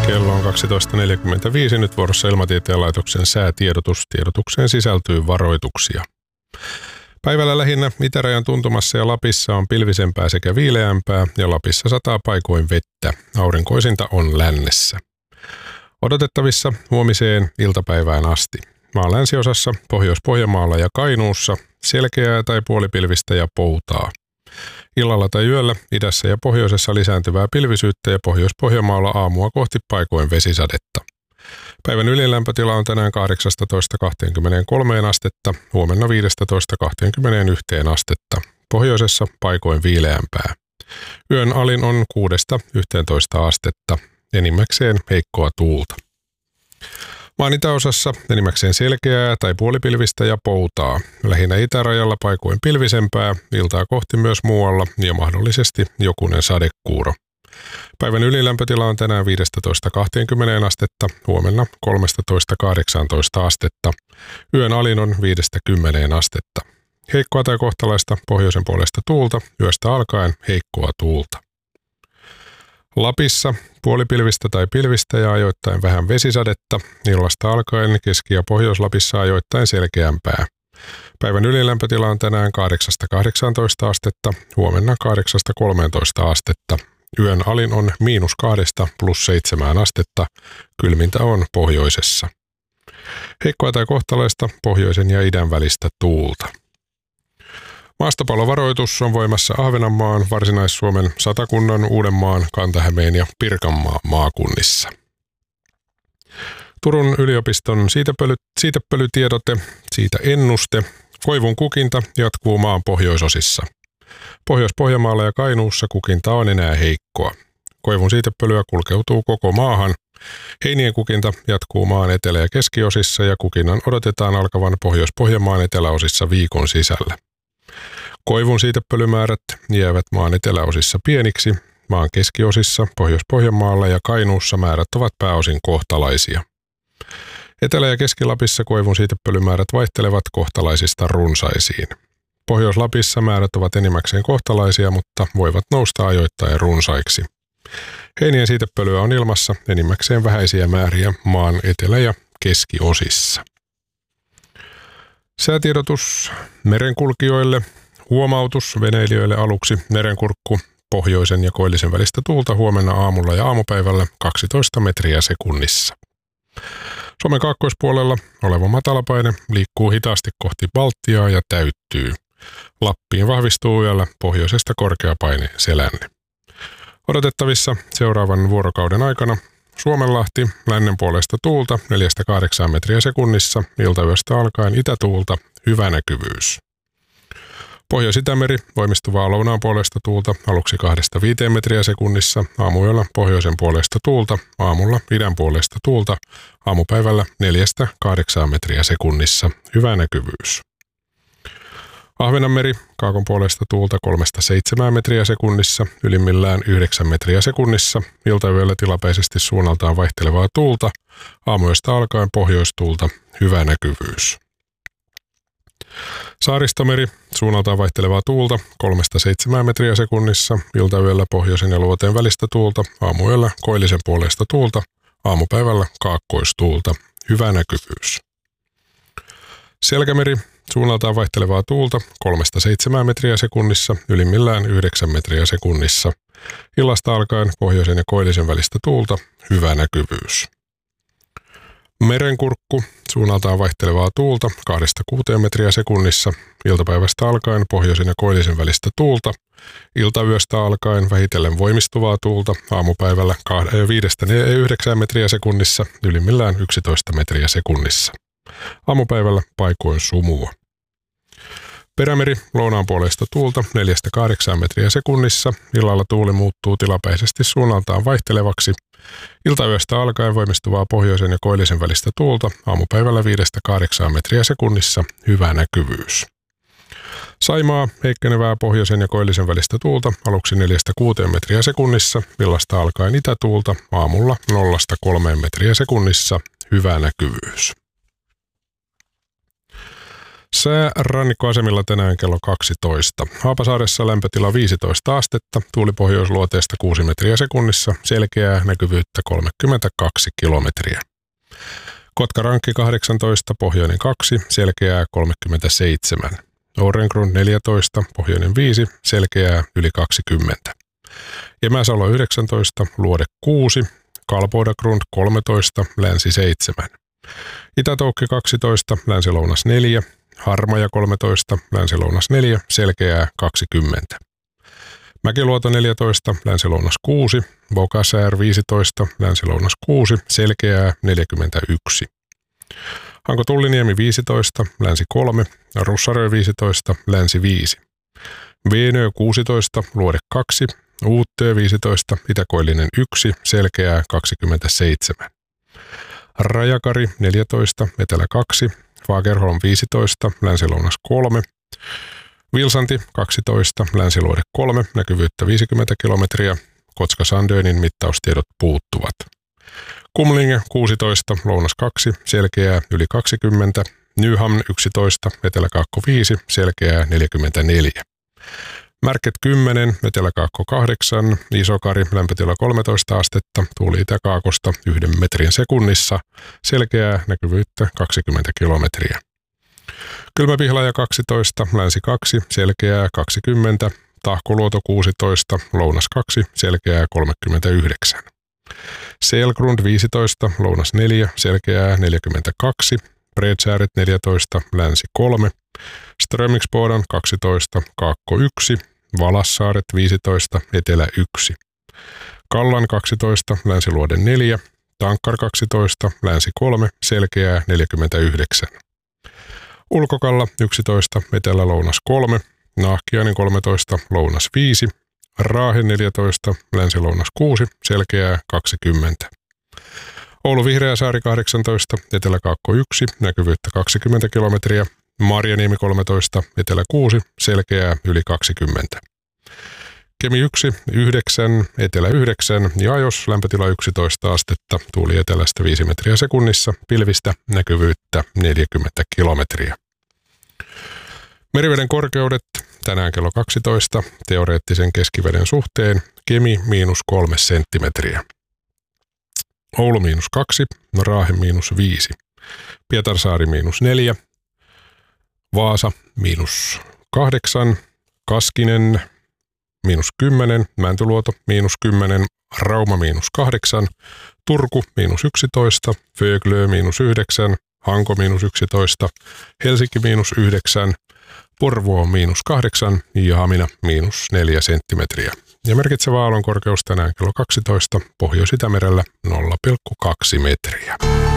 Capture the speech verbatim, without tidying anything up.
Kello on kaksitoista neljäkymmentäviisi, nyt vuorossa Ilmatieteen laitoksen säätiedotus. Tiedotukseen sisältyy varoituksia. Päivällä lähinnä itärajan tuntumassa ja Lapissa on pilvisempää sekä viileämpää ja Lapissa sataa paikoin vettä. Aurinkoisinta on lännessä. Odotettavissa huomiseen iltapäivään asti. Maan länsiosassa, Pohjois-Pohjanmaalla ja Kainuussa selkeää tai puolipilvistä ja poutaa. Illalla tai yöllä idässä ja pohjoisessa lisääntyvää pilvisyyttä ja Pohjois-Pohjanmaalla aamua kohti paikoin vesisadetta. Päivän ylilämpötila on tänään kahdeksastatoista kaksikymmentäkolme astetta, huomenna viisitoista kaksikymmentäyksi astetta. Pohjoisessa paikoin viileämpää. Yön alin on kuudesta yhteentoista astetta, enimmäkseen heikkoa tuulta. Maan itäosassa enimmäkseen selkeää tai puolipilvistä ja poutaa. Lähinnä itärajalla paikoin pilvisempää, iltaa kohti myös muualla ja mahdollisesti jokunen sadekuuro. Päivän ylilämpötila on tänään viisitoista kaksikymmentä astetta, huomenna kolmetoista kahdeksantoista astetta. Yön alin on viidestä kymmeneen astetta. Heikkoa tai kohtalaista pohjoisen puolesta tuulta, yöstä alkaen heikkoa tuulta. Lapissa puolipilvistä tai pilvistä ja ajoittain vähän vesisadetta, illasta alkaen Keski- ja Pohjois-Lapissa ajoittain selkeämpää. Päivän ylilämpötila on tänään kahdeksasta kahdeksaantoista astetta, huomenna kahdeksasta kolmeentoista astetta. Yön alin on miinus kahdesta plus seitsemään astetta, kylmintä on pohjoisessa. Heikkoa tai kohtalaista pohjoisen ja idän välistä tuulta. Maastopallovaroitus on voimassa Ahvenanmaan, Varsinais-Suomen, Satakunnan, Uudenmaan, Kanta-Hämeen ja Pirkanmaan maakunnissa. Turun yliopiston siitepöly, siitepölytiedote, siitä ennuste. Koivun kukinta jatkuu maan pohjoisosissa. Pohjois-Pohjanmaalla ja Kainuussa kukinta on enää heikkoa. Koivun siitepölyä kulkeutuu koko maahan. Heinien kukinta jatkuu maan etelä- ja keskiosissa ja kukinnan odotetaan alkavan Pohjois-Pohjanmaan eteläosissa viikon sisällä. Koivun siitepölymäärät jäävät maan eteläosissa pieniksi. Maan keskiosissa, Pohjois-Pohjanmaalla ja Kainuussa määrät ovat pääosin kohtalaisia. Etelä- ja Keski-Lapissa koivun siitepölymäärät vaihtelevat kohtalaisista runsaisiin. Pohjois-Lapissa määrät ovat enimmäkseen kohtalaisia, mutta voivat nousta ajoittain runsaiksi. Heinien siitepölyä on ilmassa enimmäkseen vähäisiä määriä maan etelä- ja keskiosissa. Säätiedotus merenkulkijoille. Huomautus veneilijöille aluksi merenkurkku pohjoisen ja koillisen välistä tuulta huomenna aamulla ja aamupäivällä kaksitoista metriä sekunnissa. Suomen kaakkoispuolella oleva matalapaine liikkuu hitaasti kohti Baltiaa ja täyttyy. Lappiin vahvistuu yöllä pohjoisesta korkeapaineen selänne. Odotettavissa seuraavan vuorokauden aikana Suomenlahti lännen puolesta tuulta neljästä kahdeksaan metriä sekunnissa, iltayöstä alkaen itätuulta, hyvä näkyvyys. Pohjois-Itämeri voimistuvaa lounaan puolesta tuulta aluksi kahdesta viiteen metriä sekunnissa, aamuyöllä pohjoisen puolesta tuulta, aamulla idän puolesta tuulta, aamupäivällä neljästä kahdeksaan metriä sekunnissa, hyvä näkyvyys. Ahvenanmeri kaakon puolesta tuulta kolmesta seitsemään metriä sekunnissa, ylimmillään yhdeksän metriä sekunnissa, iltayöllä tilapäisesti suunnaltaan vaihtelevaa tuulta, aamuyöstä alkaen pohjoistuulta, hyvä näkyvyys. Saaristomeri suunnaltaan vaihtelevaa tuulta kolmesta seitsemään metriä sekunnissa, iltayöllä pohjoisen ja luoteen välistä tuulta, aamuyöllä koillisen puolesta tuulta, aamupäivällä kaakkoistuulta, hyvä näkyvyys. Selkämeri suunnaltaan vaihtelevaa tuulta kolmesta seitsemään metriä sekunnissa, ylimmillään yhdeksän metriä sekunnissa, illasta alkaen pohjoisen ja koillisen välistä tuulta, hyvä näkyvyys. Merenkurkku suunnaltaan vaihtelevaa tuulta kahdesta kuuteen metriä sekunnissa, iltapäivästä alkaen pohjoisen ja koillisen välistä tuulta, iltayöstä alkaen vähitellen voimistuvaa tuulta, aamupäivällä viidestä yhdeksään metriä sekunnissa, ylimmillään yksitoista metriä sekunnissa. Aamupäivällä paikoin sumua. Perämeri lounaan puolesta tuulta neljästä kahdeksaan metriä sekunnissa, illalla tuuli muuttuu tilapäisesti suunnaltaan vaihtelevaksi, iltayöstä alkaen voimistuvaa pohjoisen ja koillisen välistä tuulta, aamupäivällä viidestä kahdeksaan metriä sekunnissa, hyvä näkyvyys. Saimaa heikkenevää pohjoisen ja koillisen välistä tuulta, aluksi neljästä kuuteen metriä sekunnissa, illasta alkaen itätuulta, aamulla nollasta kolmeen metriä sekunnissa, hyvä näkyvyys. Sää rannikkoasemilla tänään kello kaksitoista. Haapasaaressa lämpötila viisitoista astetta, tuuli pohjoisluoteesta kuusi metriä sekunnissa, selkeää näkyvyyttä kolmekymmentäkaksi kilometriä. Kotkarankki kahdeksantoista, pohjoinen kaksi, selkeää kolmekymmentäseitsemän. Orengrund neljätoista, pohjoinen viisi, selkeää yli kaksikymmentä. Emäsalo yhdeksäntoista, luode kuusi, Kalpoidagrund kolmetoista, länsi seitsemän. Itätoukki kaksitoista, länsi-lounas neljä, Harmaja kolmetoista, länsi-lounas neljä, selkeää kaksikymmentä. Mäkiluoto neljätoista, länsi-lounas kuusi, Bokasaar viisitoista, länsi-lounas kuusi, selkeää neljäkymmentäyksi. Hanko Tulliniemi viisitoista, länsi kolme, Russarö viisitoista, länsi viisi. Veenö kuusitoista, luode kaksi, Uuttöö viisitoista, Itäkoillinen yksi, selkeää kaksikymmentäseitsemän. Rajakari neljätoista, etelä kaksi, Fagerholm viisitoista, länsi-lounas kolme, Vilsanti kaksitoista, länsiluode kolme, näkyvyyttä viisikymmentä kilometriä, Kotska-Sandönin mittaustiedot puuttuvat. Kumlinge kuusitoista, lounas kaksi, selkeää yli kaksikymmentä, Nyhamn yksitoista, etelä-kaakko viisi, selkeää neljäkymmentäneljä. Märket kymmenen, etelä-kaakko kahdeksan, Isokari, lämpötila kolmetoista astetta, tuuli itäkaakosta yhden metrin sekunnissa, selkeää näkyvyyttä kaksikymmentä kilometriä. Kylmäpihlaja kaksitoista, länsi kaksi, selkeää kaksikymmentä, Tahkoluoto kuusitoista, lounas kaksi, selkeää kolmekymmentäyhdeksän. Selgrund viisitoista, lounas neljä, selkeää neljäkymmentäkaksi, Bredsääret neljätoista, länsi kolme, Strömingsbodan kaksitoista, kaakko yksi, Valassaaret viisitoista, etelä yksi. Kallan kaksitoista, länsiluode neljä, Tankkar kaksitoista, länsi kolme, selkeää neljäkymmentäyhdeksän. Ulkokalla yksitoista, etelä-lounas kolme, Nahkiainen kolmetoista, lounas viisi, Raahe neljätoista, länsi-lounas kuusi, selkeää kaksikymmentä. Oulu Vihreäsaari kahdeksantoista, etelä-kaakko yksi, näkyvyyttä kaksikymmentä kilometriä, Marjaniemi kolmetoista, etelä kuusi, selkeää yli kaksikymmentä. Kemi yksi, yhdeksän, etelä yhdeksän ja Ajos lämpötila yksitoista astetta, tuuli etelästä viisi metriä sekunnissa, pilvistä näkyvyyttä neljäkymmentä kilometriä. Meriveden korkeudet tänään kello kaksitoista, teoreettisen keskiveden suhteen, Kemi miinus kolme senttimetriä. Oulu miinus kaksi, Raahe miinus viisi, Pietarsaari miinus neljä, Vaasa miinus kahdeksan, Kaskinen miinus kymmenen, Mäntyluoto miinus kymmenen, Rauma miinus kahdeksan, Turku miinus yksitoista, Föglö miinus yhdeksän, Hanko miinus yksitoista, Helsinki miinus yhdeksän, Porvoo miinus kahdeksan ja Hamina miinus neljä senttimetriä. Ja merkitsevä aallonkorkeus tänään kello kaksitoista, Pohjois-Itämerellä nolla pilkku kaksi metriä.